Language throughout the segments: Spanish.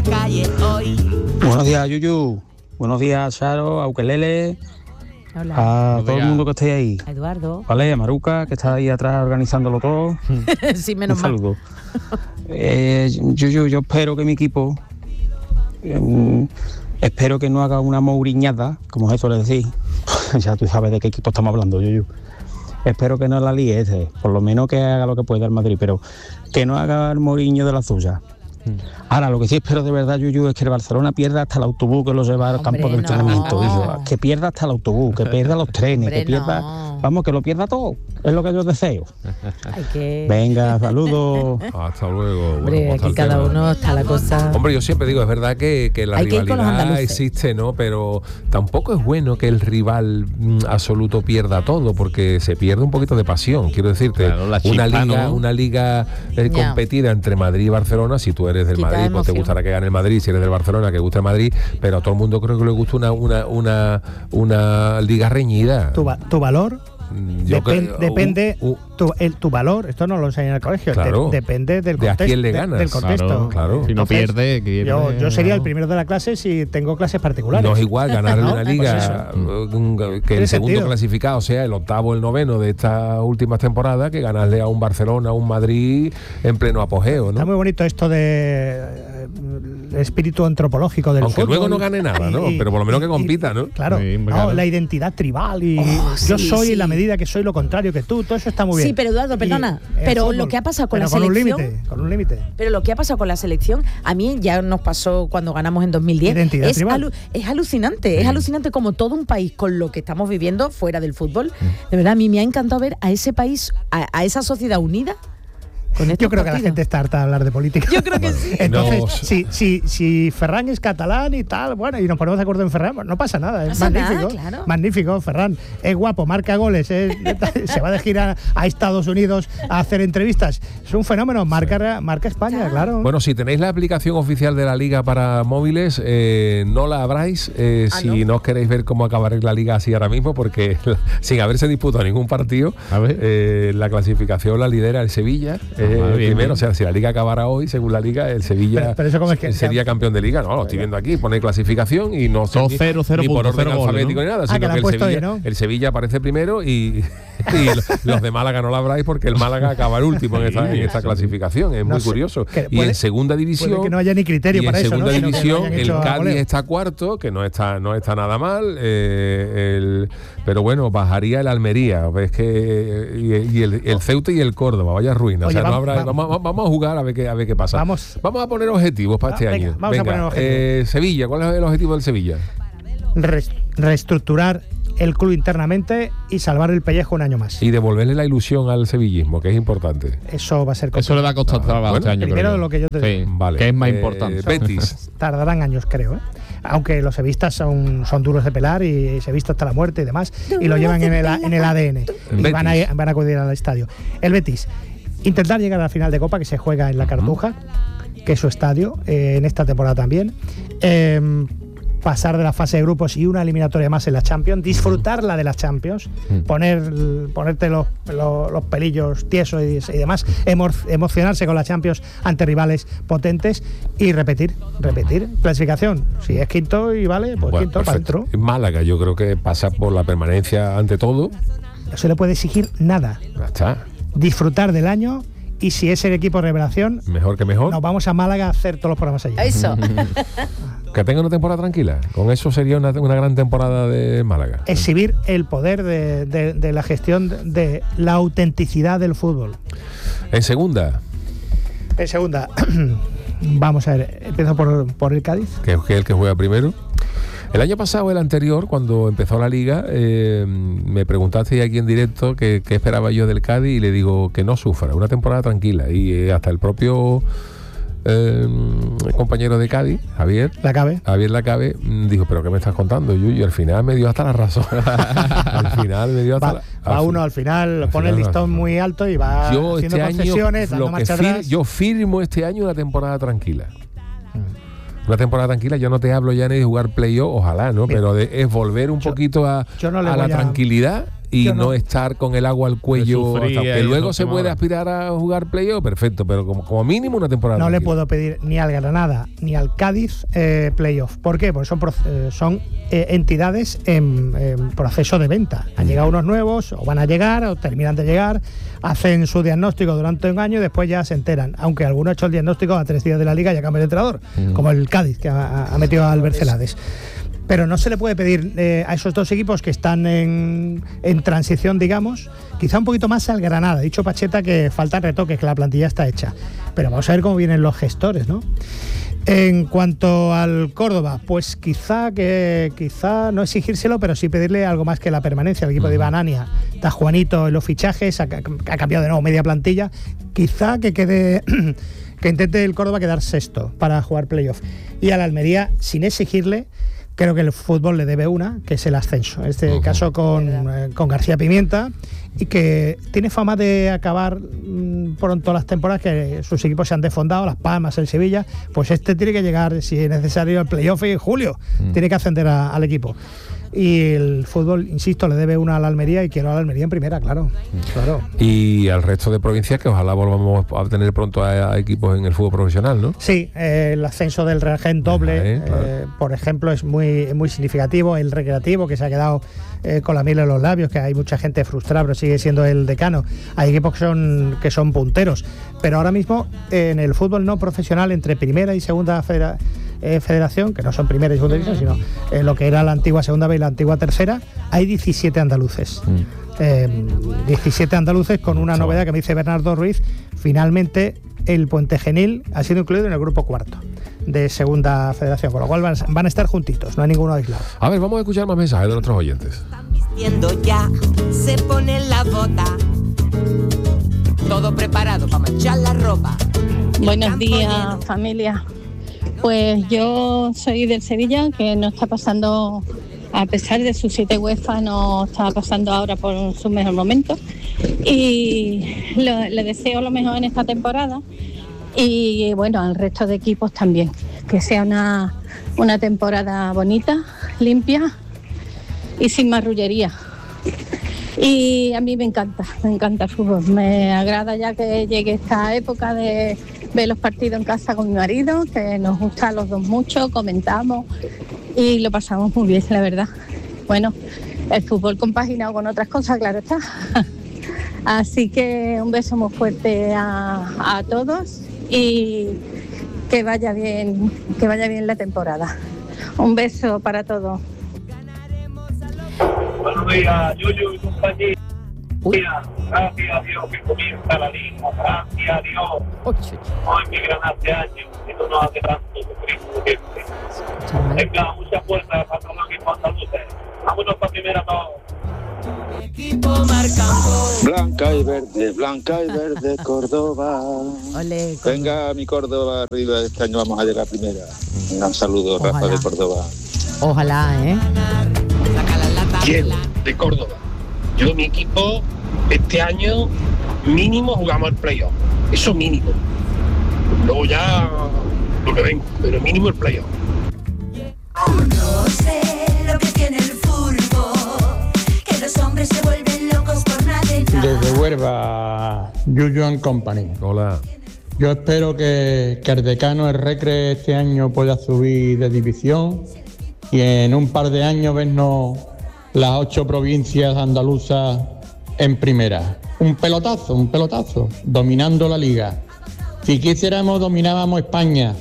calle hoy. Buenos días, Yuyu. Buenos días, Charo, a Ukelele. Hola. A todo el mundo que esté ahí. A Eduardo. Vale, a Maruca, que está ahí atrás organizándolo todo. Sí, menos Un mal. saludo. Yuyu, yo espero que mi equipo... espero que no haga una mouriñada, como eso le decís. Ya tú sabes de qué equipo estamos hablando, Yuyu. Espero que no la líe por lo menos que haga lo que pueda el Madrid, pero que no haga el Mourinho de la suya. Ahora, lo que sí espero de verdad, Yuyu, es que el Barcelona pierda hasta el autobús que lo lleva al campo de entrenamiento. Hijo. Que pierda hasta el autobús, que pierda los trenes, que pierda... Vamos, que lo pierda todo. Es lo que yo deseo. Venga, saludos. Hasta luego. Hombre, Bueno, aquí cada uno está la cosa... Hombre, yo siempre digo, es verdad que la Hay que ir con los rivalidad andaluces. existe, ¿no? Pero tampoco es bueno que el rival absoluto pierda todo, porque se pierde un poquito de pasión. Quiero decirte, Claro, la chispa, ¿no? una liga competida entre Madrid y Barcelona. Si tú eres del Quita Madrid, pues te emoción. gustará que gane el Madrid. Si eres del Barcelona, que guste el Madrid. Pero a todo el mundo creo que le gusta una liga reñida. Tu valor depende tu valor, esto no lo enseñan en el colegio, Claro. depende del De a contexto. quién le ganas. Del contexto. Claro. Si no Entonces, pierde, yo sería el primero de la clase si tengo clases particulares. No es igual ganarle ¿No? una liga que el Tiene segundo sentido. clasificado sea el octavo o el noveno de estas últimas temporadas que ganarle a un Barcelona, a un Madrid en pleno apogeo, Está ¿no? muy bonito esto de el espíritu antropológico del Aunque fútbol. luego no gane nada, ¿no? Pero por lo menos que compita, ¿no? Claro, Sí, no, claro. la identidad tribal y yo sí, soy sí. en la medida que soy lo contrario que tú, todo eso está muy bien. Sí, pero Eduardo, perdona, Y el pero fútbol, lo que ha pasado con pero la selección... con un límite. Pero lo que ha pasado con la selección, a mí ya nos pasó cuando ganamos en 2010, Identidad es, tribal. es alucinante, es alucinante como todo un país con lo que estamos viviendo fuera del fútbol. De verdad, a mí me ha encantado ver a ese país, a esa sociedad unida. Con estos Yo creo que la partidos. gente está harta de hablar de política. Yo creo que sí. Entonces, si Ferran es catalán y tal, bueno, y nos ponemos de acuerdo en Ferran, pues no pasa nada, es pasa magnífico. nada, claro. Magnífico, Ferran. Es guapo, marca goles, se va de gira a Estados Unidos a hacer entrevistas. Es un fenómeno, marca España, claro. Bueno, si tenéis la aplicación oficial de la Liga para móviles, no la abráis si no os queréis ver cómo acabará la Liga así ahora mismo, porque sin haberse disputado ningún partido, la clasificación la lidera el Sevilla. Primero, o sea, si la Liga acabara hoy, según la Liga, el Sevilla pero eso cómo es que sería campeón de Liga. No, lo estoy viendo aquí, pone clasificación y no sé ni por orden alfabético ni nada, que sino la que han puesto ahí, ¿no? el Sevilla aparece primero y los de Málaga no la abráis porque el Málaga acaba el último en esta clasificación. Es muy curioso. Que Y en segunda división, puede que no haya ni criterio y para en eso, ¿no? segunda Sino que lo división, hayan el hecho a Cádiz voleo. está cuarto, que no está nada mal, pero bueno, bajaría el Almería, ves que y el Ceuta y el Córdoba, vaya ruina. Oye, o sea, vamos vamos a jugar a ver qué pasa. Vamos a poner objetivos para este venga, año. vamos a poner objetivos. Sevilla, ¿cuál es el objetivo del Sevilla? Reestructurar el club internamente y salvar el pellejo un año más. Y devolverle la ilusión al sevillismo, que es importante. Eso va a ser Eso le va a costar trabajo este año. primero creo yo. lo que yo te digo. Sí, Vale. que es más importante. Betis. Tardarán años, creo, ¿eh? Aunque los sevistas son duros de pelar y sevistas hasta la muerte y demás, y lo llevan en el ADN y van a acudir al estadio. El Betis, intentar llegar a la final de Copa que se juega en la Cartuja, que es su estadio, en esta temporada también. Pasar de la fase de grupos y una eliminatoria más en la Champions, disfrutar la de la Champions, ponerte los pelillos tiesos y demás, emocionarse con la Champions ante rivales potentes y repetir. Clasificación, si es quinto y vale, pues Bueno, quinto para perfecto. adentro. Málaga, yo creo que pasa por la permanencia ante todo. No se le puede exigir nada. Ya está. Disfrutar del año y si es el equipo revelación, Mejor que mejor. nos vamos a Málaga a hacer todos los programas allí. Eso. Que tenga una temporada tranquila. Con eso sería una gran temporada de Málaga. Exhibir el poder de la gestión de la autenticidad del fútbol. En segunda, En segunda, vamos a ver, empiezo por el Cádiz. que es el que juega primero. El año pasado, el anterior, cuando empezó la Liga, me preguntaste aquí en directo qué esperaba yo del Cádiz y le digo que no sufra, una temporada tranquila. Y hasta el propio compañero de Cádiz, Javier Lacabe, dijo, pero ¿qué me estás contando, Yuyu? Y al final me dio hasta la razón. Al final me dio hasta al final pone el listón muy alto y va yo haciendo este año, concesiones, dando marcha atrás. yo firmo este año una temporada tranquila. Una temporada tranquila, yo no te hablo ya ni de jugar playoff, ojalá, ¿no? Mira, pero es volver un poquito a la tranquilidad y no estar con el agua al cuello. Que luego se puede aspirar a jugar playoff, perfecto, pero como mínimo una temporada. No le puedo pedir ni al Granada ni al Cádiz playoff. ¿Por qué? Porque son entidades en proceso de venta. Han llegado unos nuevos, o van a llegar, o terminan de llegar, hacen su diagnóstico durante un año y después ya se enteran. Aunque alguno ha hecho el diagnóstico a 3 días de la Liga y ya cambia de entrenador, como el Cádiz, que ha metido al Bercelades. Pero no se le puede pedir a esos dos equipos que están en transición, digamos, quizá un poquito más al Granada. Ha dicho Pacheta que faltan retoques, que la plantilla está hecha. Pero vamos a ver cómo vienen los gestores, ¿no? En cuanto al Córdoba, pues quizá no exigírselo, pero sí pedirle algo más que la permanencia. El equipo de Iván Ania está Juanito en los fichajes, ha cambiado de nuevo media plantilla. Quizá que intente el Córdoba quedar sexto para jugar playoff. Y al Almería, sin exigirle, creo que el fútbol le debe una, que es el ascenso. En este caso con García Pimienta, y que tiene fama de acabar pronto las temporadas, que sus equipos se han desfondado, Las Palmas, el Sevilla. Pues tiene que llegar, si es necesario, al playoff en julio. Tiene que ascender al equipo. Y el fútbol, insisto, le debe una a la Almería, y quiero a la Almería en primera, claro. Y al resto de provincias, que ojalá volvamos a tener pronto a equipos en el fútbol profesional, ¿no? Sí, el ascenso del Real Gen doble, claro. Por ejemplo, es muy significativo. El Recreativo, que se ha quedado con la miel en los labios, que hay mucha gente frustrada, pero sigue siendo el decano. Hay equipos que son punteros. Pero ahora mismo, en el fútbol no profesional, entre primera y segunda federación, que no son primera y segunda división, sino lo que era la antigua segunda B y la antigua tercera, hay 17 andaluces. 17 andaluces, con una novedad que me dice Bernardo Ruiz. Finalmente el Puente Genil ha sido incluido en el grupo cuarto de segunda federación, con lo cual van a estar juntitos, no hay ninguno aislado. A ver, vamos a escuchar más mensajes de nuestros oyentes. Ya se pone la bota, todo preparado para manchar la ropa. Buenos días, familia. Pues yo soy del Sevilla, que no está pasando, a pesar de sus 7 UEFA, no está pasando ahora por su mejor momento. Y le deseo lo mejor en esta temporada. Y bueno, al resto de equipos también. Que sea una temporada bonita, limpia y sin marrullería. Y a mí me encanta el fútbol. Me agrada ya que llegue esta época de ver los partidos en casa con mi marido, que nos gusta a los dos mucho, comentamos y lo pasamos muy bien, la verdad. Bueno, el fútbol compaginado con otras cosas, claro está. Así que un beso muy fuerte a todos y que vaya bien la temporada. Un beso para todos. Buenos días, Yuyu y compañía. Gracias a Dios que comienza la Liga. Gracias a Dios. Hoy mi gran hace años y no nos hace tanto sufrir. Venga, mucha fuerza para todos los equipos andaluces. Vámonos para primera todos. Blanca y verde, Córdoba. Olé, Venga, mi Córdoba arriba, este año vamos a llegar a primera. Un saludo, Rafa de Córdoba. Ojalá, Diego, de Córdoba. Yo, mi equipo, este año mínimo jugamos el playoff. Eso mínimo. Luego ya lo que venga, pero mínimo el playoff. No sé lo que tiene el fútbol, que los hombres se vuelven locos por nada. Desde Huelva, Yuyu and Company. Hola. Yo espero que el decano, el Recre, este año pueda subir de división y en un par de años vernos las 8 provincias andaluzas en primera. Un pelotazo, dominando la liga. Si quisiéramos, dominábamos España.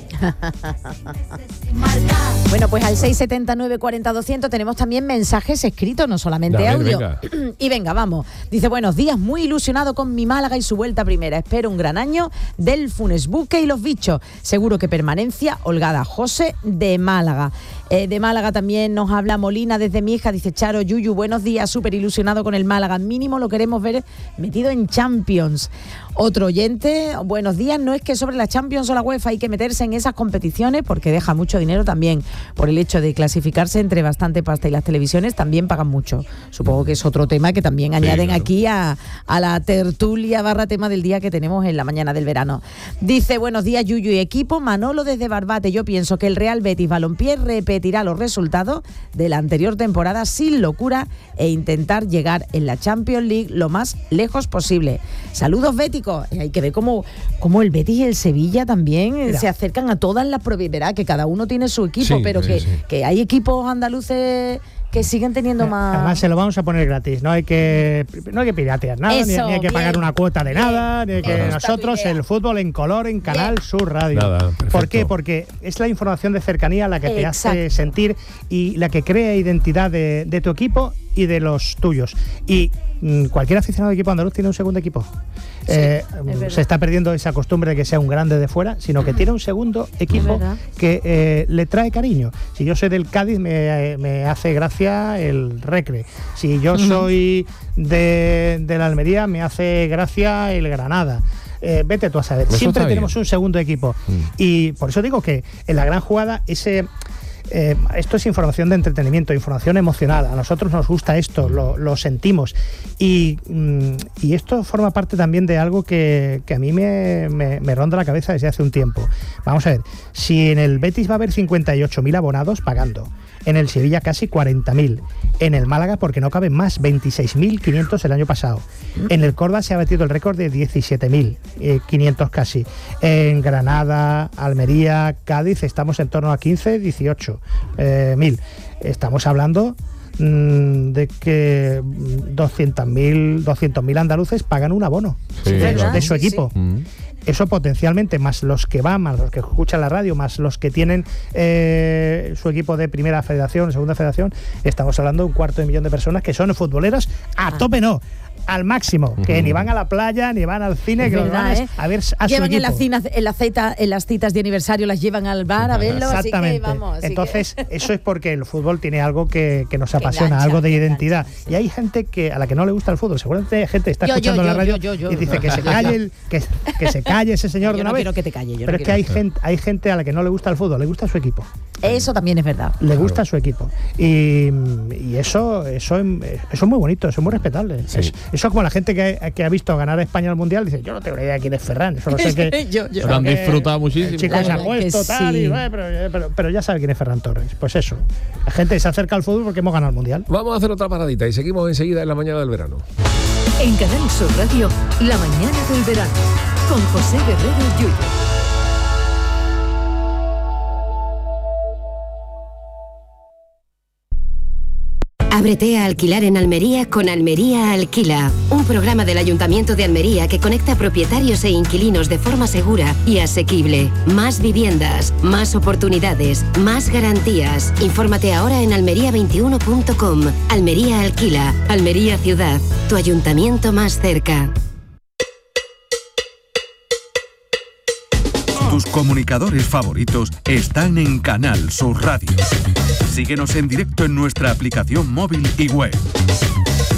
Bueno, pues al 679 40 200 tenemos también mensajes escritos, no solamente audio. Venga. Y venga, vamos. Dice, buenos días, muy ilusionado con mi Málaga y su vuelta a primera. Espero un gran año del Funes Buque y los bichos. Seguro que permanencia holgada. José de Málaga. De Málaga también nos habla Molina desde mi hija. Dice, Charo, Yuyu, buenos días, súper ilusionado con el Málaga. Mínimo lo queremos ver metido en Champions. Otro oyente, buenos días, no es que sobre la Champions o la UEFA hay que meterse en esa esas competiciones, porque deja mucho dinero también por el hecho de clasificarse entre bastante pasta, y las televisiones también pagan mucho. Supongo que es otro tema que también añaden aquí a la tertulia / tema del día que tenemos en la mañana del verano. Dice, buenos días Yuyu y equipo, Manolo desde Barbate. Yo pienso que el Real Betis Balompié repetirá los resultados de la anterior temporada sin locura e intentar llegar en la Champions League lo más lejos posible. Saludos béticos. Hay que ver cómo el Betis y el Sevilla también se acercan a todas las verá que cada uno tiene su equipo, pero que hay equipos andaluces que siguen teniendo más. Además se lo vamos a poner gratis, no hay que piratear nada, ni hay que pagar una cuota de nada, ni que nosotros el fútbol en color en Canal Sur Radio. ¿Por qué? Porque es la información de cercanía la que te hace sentir y la que crea identidad de tu equipo y de los tuyos. Y cualquier aficionado de equipo andaluz tiene un segundo equipo. Se está perdiendo esa costumbre de que sea un grande de fuera, sino que tiene un segundo equipo que le trae cariño. Si yo soy del Cádiz, me hace gracia el Recre. Si yo soy de la Almería, me hace gracia el Granada. Vete tú a saber. Siempre tenemos un segundo equipo. Y por eso digo que en la gran jugada esto es información de entretenimiento, información emocional. A nosotros nos gusta esto, lo sentimos. Y esto forma parte también de algo que a mí me ronda la cabeza desde hace un tiempo. Vamos a ver, si en el Betis va a haber 58.000 abonados pagando, en el Sevilla casi 40.000, en el Málaga, porque no caben más, 26.500 el año pasado. En el Córdoba se ha batido el récord de 17.500 casi. En Granada, Almería, Cádiz estamos en torno a 18.000. Estamos hablando de que 200.000 andaluces pagan un abono de su equipo. Eso potencialmente, más los que van, más los que escuchan la radio, más los que tienen su equipo de primera federación, segunda federación, estamos hablando de 250.000 de personas que son futboleras a tope, no, al máximo, que ni van a la playa, ni van al cine, que van a ver a llevan su equipo. en las citas de aniversario, las llevan al bar a verlo. Exactamente. Así que vamos. Entonces, eso es porque el fútbol tiene algo que nos apasiona, algo de identidad. Y hay gente a la que no le gusta el fútbol. Seguramente hay gente que está escuchando la radio y dice que se calle que se calle ese señor de una vez. Quiero que te calle, pero es que hay gente a la que no le gusta el fútbol, le gusta su equipo. Eso también es verdad. Le gusta su equipo. Y eso es muy bonito, eso es muy respetable. Eso es como la gente que ha visto ganar a España al Mundial, dice, yo no tengo ni idea de quién es Ferran. Eso no sé qué. Lo han disfrutado muchísimo. El chico se ha puesto tal, pero ya sabe quién es Ferran Torres. Pues eso. La gente se acerca al fútbol porque hemos ganado el Mundial. Vamos a hacer otra paradita y seguimos enseguida en la mañana del verano. En Canal Sur Radio, la mañana del verano, con José Guerrero Yuyu. Ábrete a alquilar en Almería con Almería Alquila, un programa del Ayuntamiento de Almería que conecta propietarios e inquilinos de forma segura y asequible. Más viviendas, más oportunidades, más garantías. Infórmate ahora en almería21.com. Almería Alquila, Almería Ciudad, tu ayuntamiento más cerca. Tus comunicadores favoritos están en Canal Sur Radio. Síguenos en directo en nuestra aplicación móvil y web.